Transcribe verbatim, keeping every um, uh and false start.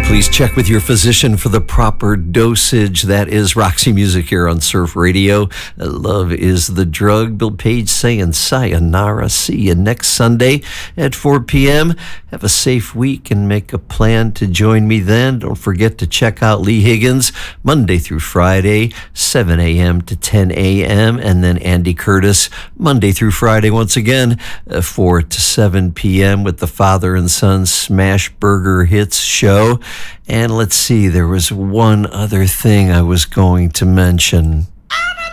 Please check with your physician for the proper dosage. That is Roxy Music here on Surf Radio. Love is the drug. Bill Page saying sayonara. See you next Sunday at four p.m. Have a safe week and make a plan to join me then. Don't forget to check out Lee Higgins Monday through Friday, seven a.m. to ten a.m. And then Andy Curtis Monday through Friday once again, four to seven p.m. with the Father and Son Smash Burger Hits show. And let's see, there was one other thing I was going to mention.